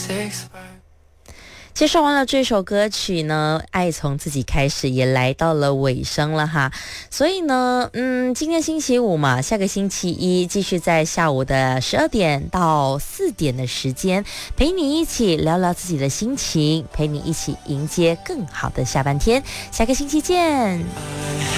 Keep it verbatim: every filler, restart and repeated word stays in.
介绍完了这首歌曲呢，爱从自己开始也来到了尾声了哈，所以呢，嗯，今天星期五嘛，下个星期一继续在下午的十二点到四点的时间，陪你一起聊聊自己的心情，陪你一起迎接更好的下半天，下个星期见。